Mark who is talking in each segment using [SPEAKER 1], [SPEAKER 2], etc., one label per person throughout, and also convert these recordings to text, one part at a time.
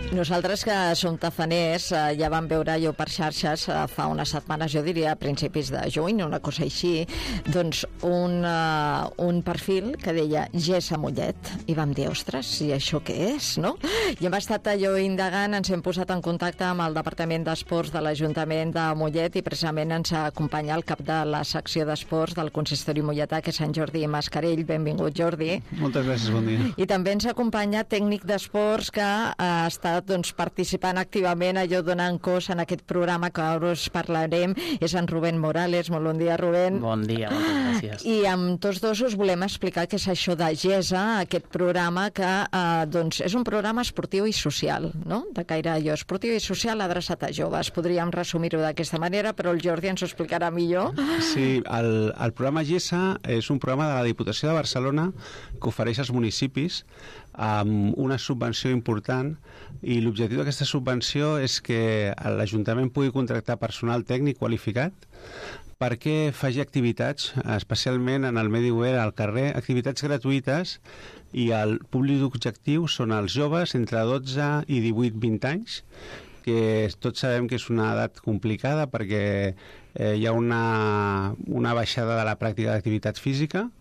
[SPEAKER 1] Nosaltres que som tafaners ja vam veure jo per xarxes fa unes setmanes, jo diria a principis de juny, una cosa així, doncs un perfil que deia Gessa Mollet, i vam dir, ostres, i això què és, no? I hem estat allò indagant, ens hem posat en contacte amb el Departament d'Esports de l'Ajuntament de Mollet i precisament ens acompanya el cap de la secció d'esports del consistori molletà, que és en Jordi Mascarell. Benvingut, Jordi.
[SPEAKER 2] Moltes gràcies, bon dia.
[SPEAKER 1] I també ens acompanya tècnic d'esports que ha estat participant activament, allò donant cos en aquest programa que ara us parlarem, és en Rubén Morales. Molt bon dia, Rubén.
[SPEAKER 3] Bon dia, moltes gràcies.
[SPEAKER 1] I amb tots dos us volem explicar què és això de GESA, aquest programa que és un programa esportiu i social, no? De caire esportiu i social adreçat a joves. Podríem resumir-ho d'aquesta manera, però el Jordi ens ho explicarà millor.
[SPEAKER 2] Sí, el programa GESA és un programa de la Diputació de Barcelona que ofereix als municipis amb una subvenció important, i l'objectiu d'aquesta subvenció és que l'Ajuntament pugui contractar personal tècnic qualificat perquè faci activitats, especialment en el medi obert, al carrer, activitats gratuïtes, i el públic objectiu són els joves entre 12 i 18-20 anys, que tots sabem que és una edat complicada perquè hi ha una baixada de la pràctica d'activitat física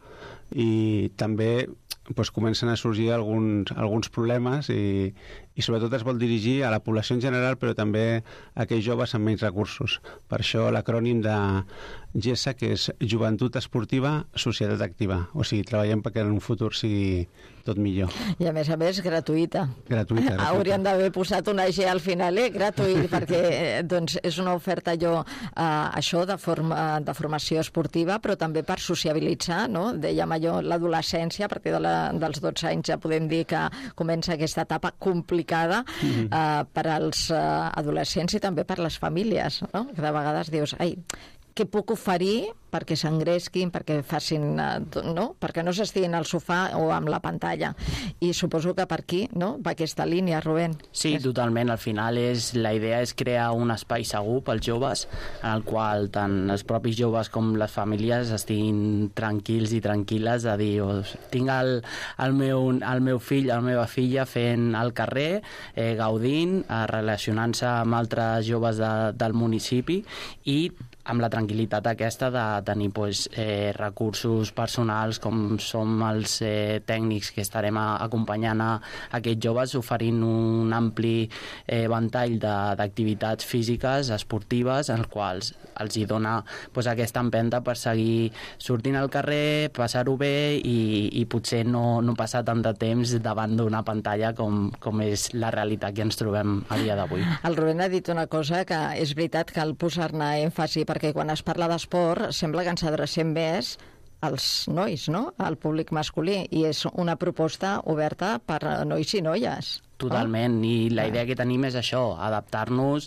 [SPEAKER 2] i també comencen a sorgir alguns problemes i sobretot es vol dirigir a la població en general, però també a aquells joves amb menys recursos. Per això l'acrònim de GESA, que és Joventut Esportiva, Societat Activa. O sigui, treballem perquè en un futur sigui tot millor.
[SPEAKER 1] I a més, gratuïta.
[SPEAKER 2] Gratuïta.
[SPEAKER 1] Hauríem d'haver posat una G al final, gratuït, perquè és una oferta això de formació esportiva, però també per sociabilitzar, no? Dèiem allò, l'adolescència, a partir dels 12 anys ja podem dir que comença aquesta etapa complicada per als adolescents i també per les famílies, no? Que de vegades dius, què puc oferir perquè s'engresquin, perquè facin, no? Perquè no s'estiguin al sofà o amb la pantalla. I suposo que per aquí, no? Va aquesta línia, Rubén.
[SPEAKER 3] Sí, totalment. Al final la idea és crear un espai segur pels joves en el qual tant els propis joves com les famílies estiguin tranquils i tranquil·les a dir, tinc el meu fill, la meva filla fent al carrer, gaudint, relacionant-se amb altres joves del municipi i amb la tranquil·litat aquesta de tenir recursos personals com som els tècnics que estarem acompanyant a aquests joves, oferint un ampli ventall d'activitats físiques, esportives, en els quals els hi dona aquesta empenta per seguir sortint al carrer, passar-ho bé i potser no passar tant de temps davant d'una pantalla com és la realitat que ens trobem a dia d'avui.
[SPEAKER 1] El Rubén ha dit una cosa que és veritat, cal posar-ne èmfasi, perquè quan es parla d'esport sembla que ens adrecem més als nois, no? Al públic masculí, i és una proposta oberta per nois i noies.
[SPEAKER 3] Totalment, i la idea que tenim és això, adaptar-nos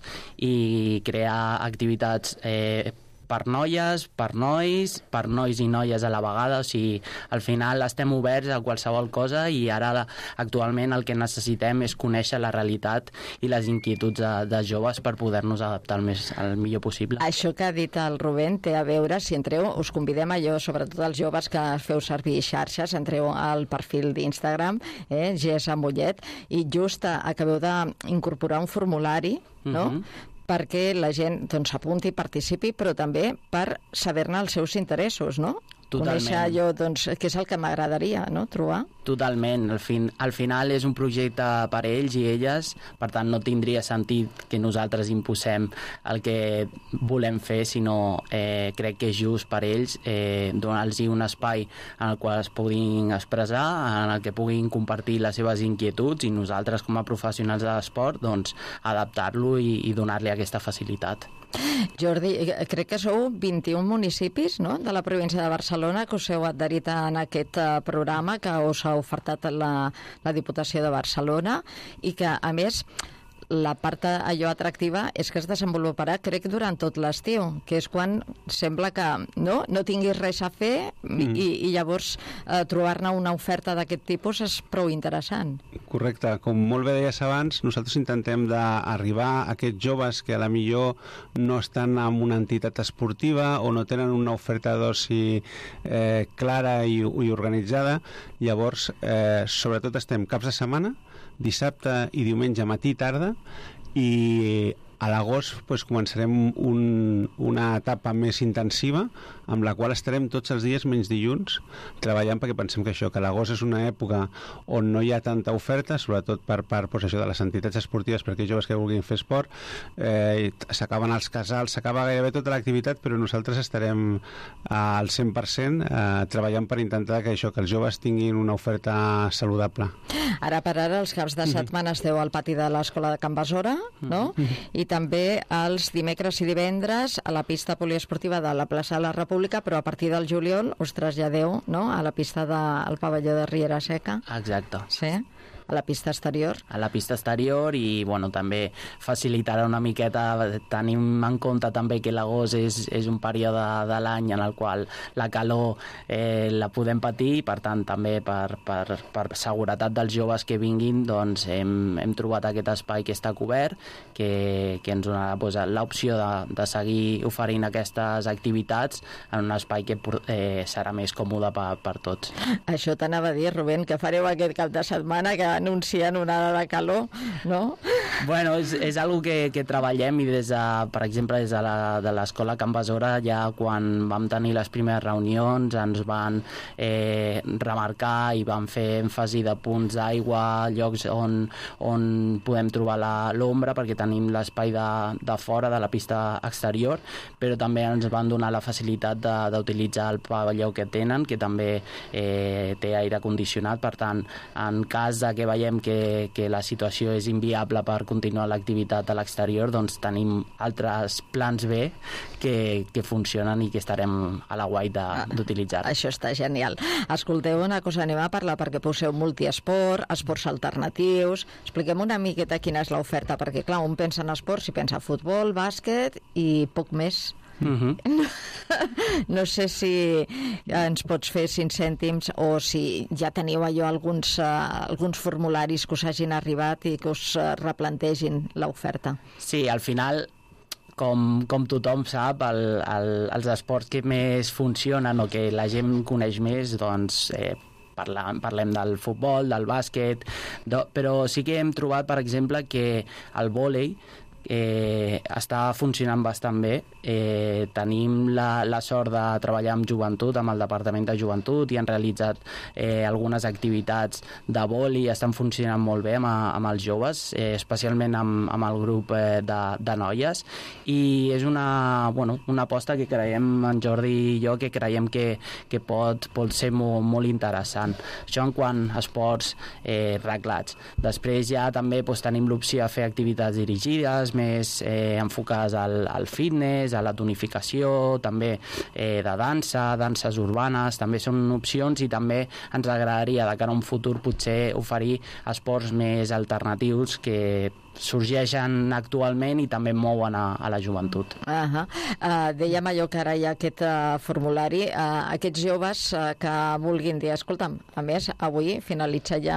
[SPEAKER 3] i crear activitats per noies, per nois i noies a la vegada. O sigui, al final estem oberts a qualsevol cosa i ara actualment el que necessitem és conèixer la realitat i les inquietuds de joves per poder-nos adaptar el millor possible.
[SPEAKER 1] Això que ha dit el Rubén té a veure, si entreu, us convidem sobretot els joves que feu servir xarxes, entreu al perfil d'Instagram, GESA Mollet, i just acabeu d'incorporar un formulari, no? Perquè la gent s'apunti i participi, però també per saber-ne els seus interessos, no?
[SPEAKER 3] Totalment.
[SPEAKER 1] Conèixer allò, que és el que m'agradaria, no?, trobar.
[SPEAKER 3] Totalment. Al final és un projecte per ells i elles, per tant no tindria sentit que nosaltres imposem el que volem fer, sinó crec que és just per ells donar-los un espai en el qual es puguin expressar, en el que puguin compartir les seves inquietuds i nosaltres com a professionals de l'esport adaptar-lo i donar-li aquesta facilitat.
[SPEAKER 1] Jordi, crec que sou 21 municipis, no?, de la província de Barcelona que us heu adherit en aquest programa que us ha ofertat la Diputació de Barcelona i que, a més, la part allò atractiva és que es desenvoluparà, crec, durant tot l'estiu, que és quan sembla que no tinguis res a fer i llavors trobar-ne una oferta d'aquest tipus és prou interessant.
[SPEAKER 2] Correcte. Com molt bé deies abans, nosaltres intentem d'arribar a aquests joves que a la millor no estan en una entitat esportiva o no tenen una oferta d'oci clara i organitzada. Llavors, sobretot estem caps de setmana dissabte i diumenge matí i tarda, i a l'agost començarem una etapa més intensiva amb la qual estarem tots els dies menys dilluns treballant, perquè pensem que l'agost és una època on no hi ha tanta oferta, sobretot per part de les entitats esportives, perquè joves que vulguin fer esport, s'acaben els casals, s'acaba gairebé tota l'activitat, però nosaltres estarem al 100% treballant per intentar que els joves tinguin una oferta saludable.
[SPEAKER 1] Ara per ara, els caps de setmana esteu al pati de l'Escola de Can Besora, no? I també els dimecres i divendres a la pista poliesportiva de la plaça de la República, però a partir del juliol us traslladeu, no?, a la pista del pavelló de Riera Seca.
[SPEAKER 3] Exacte.
[SPEAKER 1] Sí? A la pista exterior.
[SPEAKER 3] A la pista exterior i també facilitarà una miqueta, tenim en compte també que l'agost és un període de l'any en el qual la calor la podem patir i per tant també per seguretat dels joves que vinguin doncs hem trobat aquest espai que està cobert, que ens donarà l'opció de seguir oferint aquestes activitats en un espai que serà més còmode per tots.
[SPEAKER 1] Això t'anava a dir, Rubén, que fareu aquest cap de setmana que anuncien onada de calor, no?
[SPEAKER 3] Bueno, és algo que treballem i per exemple, des de l'Escola Can Besora, ja quan vam tenir les primeres reunions ens van remarcar i van fer èmfasi de punts d'aigua, llocs on podem trobar l'ombra, perquè tenim l'espai de fora de la pista exterior, però també ens van donar la facilitat d'utilitzar el pavelló que tenen, que també té aire condicionat. Per tant, en cas que veiem que la situació és inviable per continuar l'activitat a l'exterior, doncs tenim altres plans B que funcionen i que estarem a la guai d'utilitzar.
[SPEAKER 1] Això està genial. Escolteu una cosa, anem a parlar perquè poseu multiesport, esports alternatius. Expliquem una miqueta quina és l'oferta, perquè clar, un pensa en esports i pensa futbol, bàsquet i poc més. No sé si ens pots fer 5 cèntims o si ja teniu allò alguns formularis que us hagin arribat i que us replantegin l'oferta.
[SPEAKER 3] Sí, al final, com tothom sap, els esports que més funcionen o que la gent coneix més, doncs parlem del futbol, del bàsquet, però sí que hem trobat, per exemple, que el vòlei està funcionant bastant bé. Tenim la sort de treballar amb joventut, amb el Departament de Joventut, i han realitzat algunes activitats de vòlei, estan funcionant molt bé amb els joves, especialment amb el grup de noies, i és una aposta que creiem, en Jordi i jo, que creiem que pot ser molt interessant. Això en quant a esports reglats. Després ja també tenim l'opció de fer activitats dirigides, més enfocades al fitness, a la tonificació, també de danses urbanes, també són opcions, i també ens agradaria de cara a un futur potser oferir esports més alternatius que sorgeixen actualment i també mouen a la joventut.
[SPEAKER 1] Dèiem allò que ara hi ha aquest formulari, aquests joves que vulguin dir, escolta'm, a més, avui finalitza ja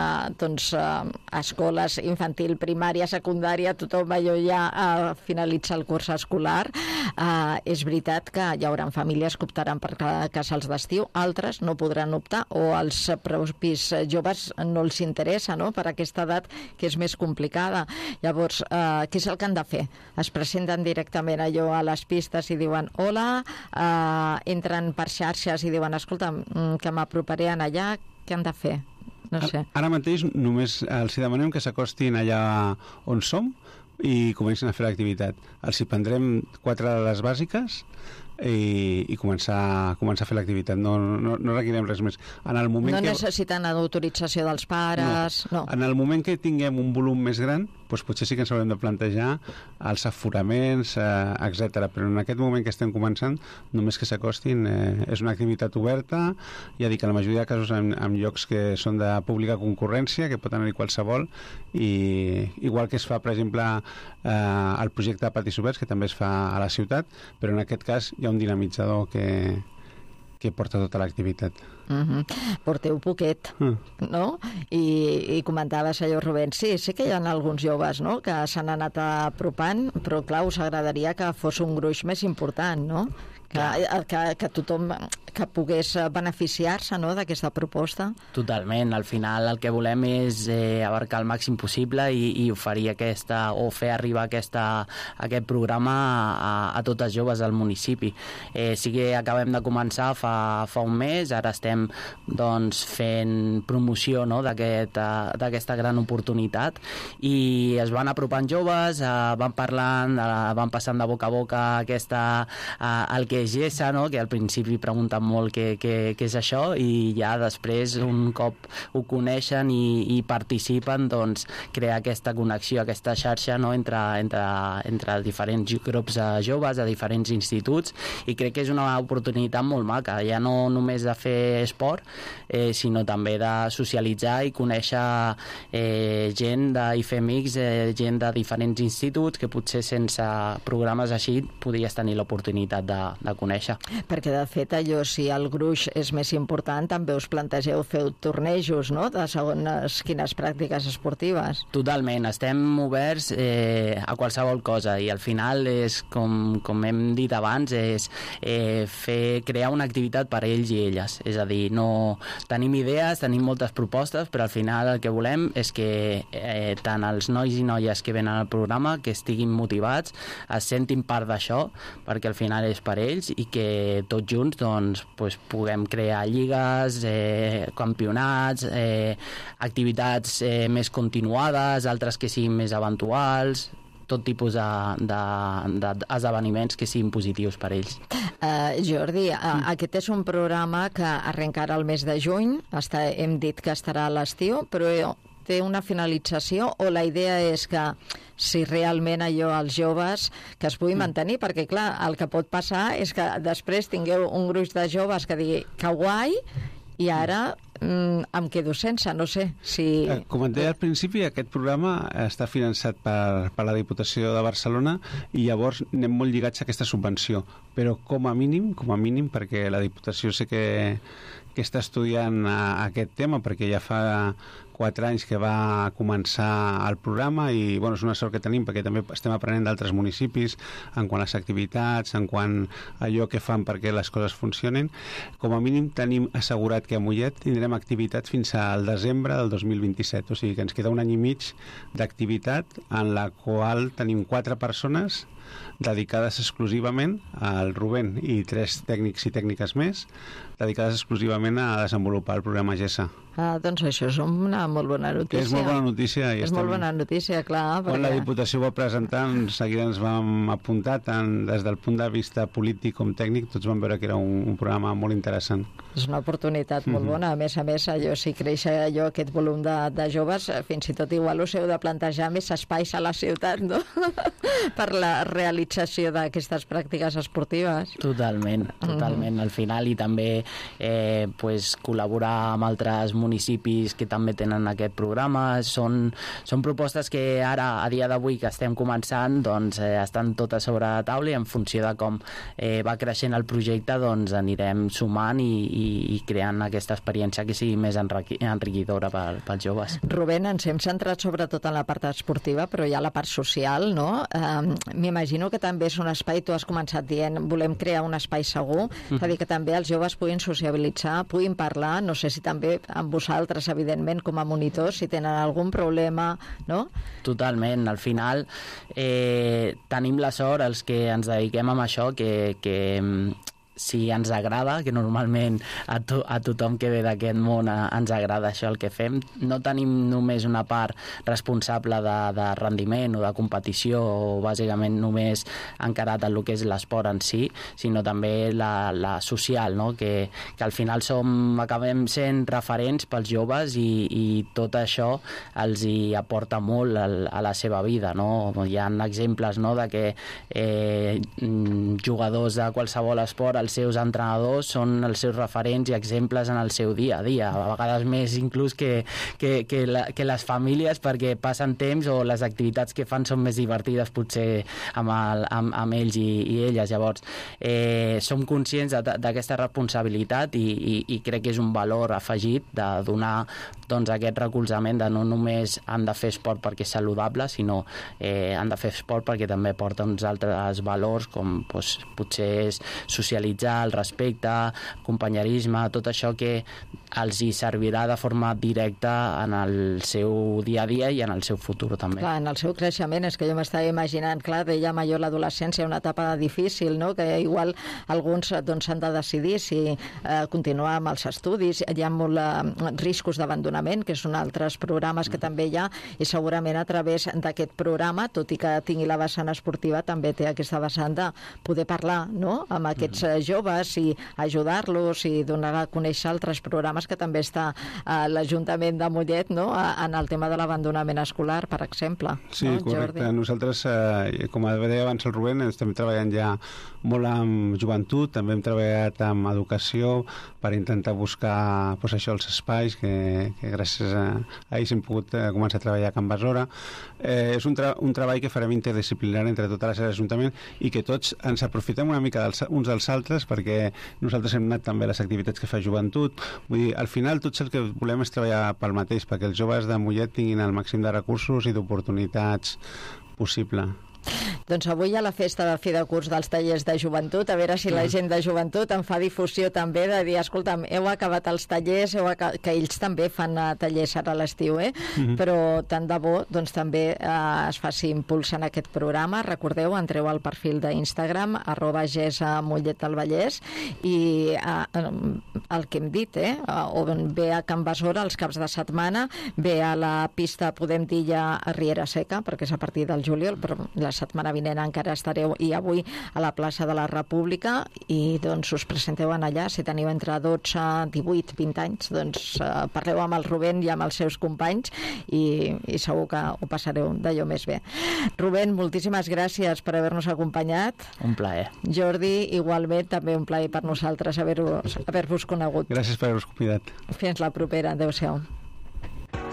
[SPEAKER 1] escoles infantil, primària, secundària, tothom allò ja finalitza el curs escolar. És veritat que hi haurà famílies que optaran per casals d'estiu, altres no podran optar, o als propis joves no els interessa, no?, per aquesta edat que és més complicada. Llavors, què és el que han de fer? Es presenten directament allò a les pistes i diuen hola, entren per xarxes i diuen escolta'm, que m'aproparé allà, què han de fer? No sé.
[SPEAKER 2] Ara mateix només els demanem que s'acostin allà on som i comencin a fer l'activitat. Els hi prendrem 4 dades bàsiques i començar a fer l'activitat. No requirem res més.
[SPEAKER 1] Necessiten autorització dels pares? No.
[SPEAKER 2] En el moment que tinguem un volum més gran, doncs potser sí que ens haurem de plantejar els aforaments, etc. Però en aquest moment que estem començant, només que s'acostin, és una activitat oberta, ja dic, en la majoria de casos en llocs que són de pública concurrència, que pot anar-hi qualsevol, i igual que es fa, per exemple, el projecte de patis oberts, que també es fa a la ciutat, però en aquest cas hi ha un dinamitzador que porta tota l'activitat.
[SPEAKER 1] Porteu poquet, no? I comentaves allò, Rubén, sí que hi ha alguns joves, no?, que s'han anat apropant, però clar, us agradaria que fos un gruix més important, no? Que tothom, que pogués beneficiar-se, no?, d'aquesta proposta?
[SPEAKER 3] Totalment. Al final el que volem és abarcar el màxim possible i oferir o fer arribar aquest programa a tots els joves del municipi. Sí que acabem de començar fa un mes, ara estem doncs, fent promoció, no?, d'aquesta gran oportunitat, i es van apropant joves, van parlant, van passant de boca a boca el que és GESA, no?, que al principi pregunten molt què és això, i ja després, un cop ho coneixen i participen, doncs crear aquesta connexió, aquesta xarxa, no?, entre diferents grups de joves, de diferents instituts, i crec que és una oportunitat molt maca, ja no només de fer esport, sinó també de socialitzar i conèixer gent i fer amics, gent de diferents instituts que potser sense programes així podries tenir l'oportunitat de conèixer.
[SPEAKER 1] Perquè de fet allò, si el gruix és més important, també us plantegeu fer tornejos, no?, de segons quines pràctiques esportives.
[SPEAKER 3] Totalment, estem oberts a qualsevol cosa, i al final és, com hem dit abans, és crear una activitat per a ells i elles. És a dir, no tenim idees, tenim moltes propostes, però al final el que volem és que tant els nois i noies que venen al programa que estiguin motivats, es sentin part d'això, perquè al final és per ells, i que tots junts doncs, puguem crear lligues, campionats, activitats més continuades, altres que siguin més eventuals, tot tipus d'esdeveniments que siguin positius per ells.
[SPEAKER 1] Jordi, aquest és un programa que arrencarà el mes de juny, hem dit que estarà a l'estiu, però té una finalització, o la idea és que si realment allò als joves que es pugui mantenir, perquè clar, el que pot passar és que després tingueu un gruix de joves que digui que guai, i ara em quedo sense, no sé si...
[SPEAKER 2] Com et deia al principi, aquest programa està finançat per la Diputació de Barcelona, i llavors anem molt lligats a aquesta subvenció, però com a mínim, perquè la Diputació sé que està estudiant aquest tema, perquè ja fa 4 anys que va començar el programa, i bueno, és una sort que tenim, perquè també estem aprenent d'altres municipis en quant a les activitats, en quant a allò que fan perquè les coses funcionen. Com a mínim tenim assegurat que a Mollet tindrem activitat fins al desembre del 2027, o sigui que ens queda un any i mig d'activitat, en la qual tenim 4 persones dedicades exclusivament al Rubén, i 3 tècnics i tècniques més dedicades exclusivament a desenvolupar el programa GESA.
[SPEAKER 1] Doncs això és una molt bona notícia.
[SPEAKER 2] És molt bona notícia.
[SPEAKER 1] Molt bona notícia, clar.
[SPEAKER 2] Quan la Diputació va presentar, seguida ens vam apuntar, tant des del punt de vista polític com tècnic, tots vam veure que era un programa molt interessant.
[SPEAKER 1] És una oportunitat molt bona. A més, allò, si creix aquest volum de joves, fins i tot igual us heu de plantejar més espais a la ciutat, no? Per la realització d'aquestes pràctiques esportives.
[SPEAKER 3] Totalment. Al final, i també col·laborar amb altres municipis que també tenen aquest programa. Són propostes que ara, a dia d'avui, que estem començant, doncs estan totes sobre la taula, i en funció de com va creixent el projecte, doncs anirem sumant i creant aquesta experiència que sigui més enriquidora pels joves.
[SPEAKER 1] Rubén, ens hem centrat sobretot en la part esportiva, però hi ha la part social, no? M'imagino que també és un espai, tu has començat dient, volem crear un espai segur, és a dir, que també els joves puguin sociabilitzar, puguin parlar, no sé si també amb vosaltres, evidentment, com a monitors, si tenen algun problema, no?
[SPEAKER 3] Totalment. Al final tenim la sort, els que ens dediquem a això, que si ens agrada, que normalment a tothom que ve d'aquest món ens agrada això el que fem, no tenim només una part responsable de rendiment o de competició, o bàsicament només encarat en el que és l'esport en si, sinó també la social, no? Que al final acabem sent referents pels joves, i tot això els hi aporta molt a la seva vida, no? Hi ha exemples, no?, de que jugadors de qualsevol esport, els seus entrenadors són els seus referents i exemples en el seu dia a dia, a vegades més inclús que les famílies, perquè passen temps o les activitats que fan són més divertides potser amb ells i elles. Llavors som conscients d'aquesta responsabilitat, i crec que és un valor afegit de donar doncs aquest recolzament, de no només han de fer esport perquè és saludable, sinó han de fer esport perquè també porta uns altres valors, com potser és socialitzar socialitzar, el respecte, companyerisme, tot això que els hi servirà de forma directa en el seu dia a dia i en el seu futur també.
[SPEAKER 1] Clar, en el seu creixement, és que jo m'estava imaginant, clar, dèiem allò l'adolescència, una etapa difícil, no?, que igual alguns doncs s'han de decidir si continuar amb els estudis, hi ha molt riscos d'abandonament, que són altres programes que també hi ha, i segurament a través d'aquest programa, tot i que tingui la vessant esportiva, també té aquesta vessant de poder parlar, no?, amb aquests joves i ajudar-los i donar a conèixer altres programes que també està l'Ajuntament de Mollet, no?, en el tema de l'abandonament escolar, per exemple.
[SPEAKER 2] Sí,
[SPEAKER 1] no,
[SPEAKER 2] correcte.
[SPEAKER 1] Jordi?
[SPEAKER 2] Nosaltres, com deia abans el Rubén, estem treballant ja molt amb joventut, també hem treballat amb educació per intentar buscar doncs, això, els espais que gràcies a ells hem pogut començar a treballar a Can Besora. És un treball que farem interdisciplinari entre totes les àrees de l'Ajuntament i que tots ens aprofitem una mica uns dels altres, perquè nosaltres hem anat també a les activitats que fa joventut. Vull dir, al final tots el que volem és treballar pel mateix, perquè els joves de Mollet tinguin el màxim de recursos i d'oportunitats possible.
[SPEAKER 1] Doncs avui hi ha la festa de fi de curs dels tallers de joventut, a veure si la gent de joventut en fa difusió també, de dir, escolta'm, heu acabat els tallers, que ells també fan tallers ara a l'estiu, però tant de bo doncs també es faci impuls en aquest programa. Recordeu, entreu al perfil d'Instagram @GESA-Mollet del Vallès i el que hem dit, o ve a Can Besora els caps de setmana, ve a la pista, podem dir ja a Riera Seca, perquè és a partir del juliol, però la setmana vinent encara estareu, i avui a la plaça de la República, i doncs us presenteu en allà. Si teniu entre 12, 18, 20 anys, doncs parleu amb el Rubén i amb els seus companys i segur que ho passareu d'allò més bé. Rubén, moltíssimes gràcies per haver-nos acompanyat.
[SPEAKER 3] Un plaer.
[SPEAKER 1] Jordi, igualment, també un plaer per nosaltres haver-vos conegut.
[SPEAKER 2] Gràcies per haver-vos convidat.
[SPEAKER 1] Fins la propera. Adéu-siau.